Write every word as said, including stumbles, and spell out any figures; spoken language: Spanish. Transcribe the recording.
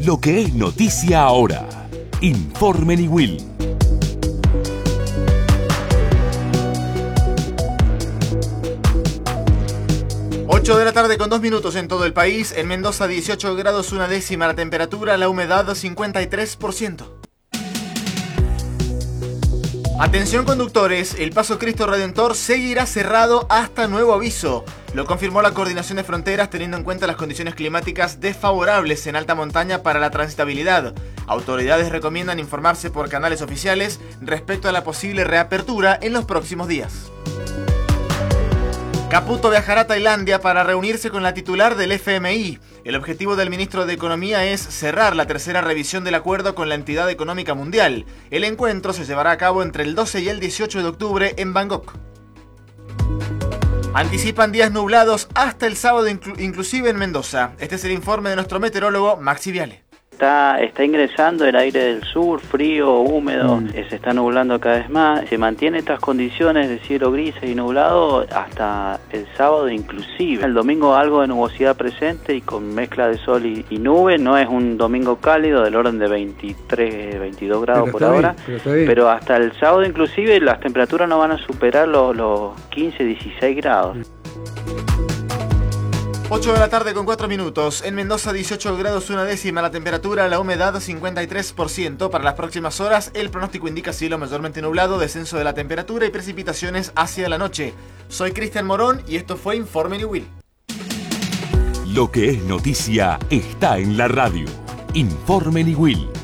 Lo que es noticia ahora. Informe Niwil. ocho de la tarde con dos minutos en todo el país. En Mendoza dieciocho grados una décima la temperatura, la humedad cincuenta y tres por ciento. Atención conductores, el Paso Cristo Redentor seguirá cerrado hasta nuevo aviso. Lo confirmó la Coordinación de Fronteras teniendo en cuenta las condiciones climáticas desfavorables en alta montaña para la transitabilidad. Autoridades recomiendan informarse por canales oficiales respecto a la posible reapertura en los próximos días. Caputo viajará a Tailandia para reunirse con la titular del F M I. El objetivo del ministro de Economía es cerrar la tercera revisión del acuerdo con la entidad económica mundial. El encuentro se llevará a cabo entre el doce y el dieciocho de octubre en Bangkok. Anticipan días nublados hasta el sábado, inclu- inclusive en Mendoza. Este es el informe de nuestro meteorólogo Maxi Viale. Está, está ingresando el aire del sur, frío, húmedo, mm. se está nublando cada vez más. Se mantienen estas condiciones de cielo gris y nublado hasta el sábado inclusive. El domingo algo de nubosidad presente y con mezcla de sol y, y nube. No es un domingo cálido del orden de veintitrés, veintidós grados por ahora. Bien, pero, pero hasta el sábado inclusive las temperaturas no van a superar los, los quince, dieciséis grados. ocho de la tarde con cuatro minutos. En Mendoza dieciocho grados una décima la temperatura, la humedad cincuenta y tres por ciento. Para las próximas horas el pronóstico indica cielo mayormente nublado, descenso de la temperatura y precipitaciones hacia la noche. Soy Cristian Morón y esto fue Informe Niwil. Lo que es noticia está en la radio. Informe Niwil.